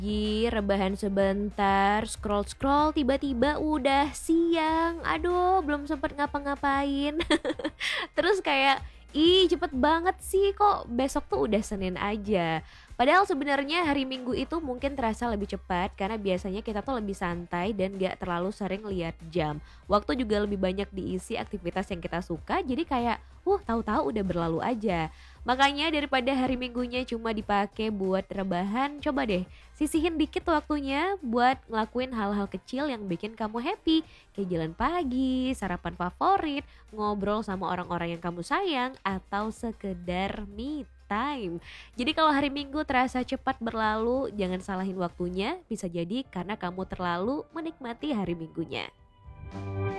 Rebahan sebentar, scroll-scroll, tiba-tiba udah siang. Aduh, belum sempet ngapa-ngapain. Terus kayak, "Ih, cepet banget sih, kok besok tuh udah Senin aja?" Padahal sebenarnya hari Minggu itu mungkin terasa lebih cepat karena biasanya kita tuh lebih santai dan gak terlalu sering lihat jam. Waktu juga lebih banyak diisi aktivitas yang kita suka, jadi kayak, tahu-tahu udah berlalu aja. Makanya daripada hari Minggunya cuma dipakai buat rebahan, coba deh sisihin dikit waktunya buat ngelakuin hal-hal kecil yang bikin kamu happy. Kayak jalan pagi, sarapan favorit, ngobrol sama orang-orang yang kamu sayang, atau sekedar me time. Jadi kalau hari Minggu terasa cepat berlalu, jangan salahin waktunya, bisa jadi karena kamu terlalu menikmati hari Minggunya.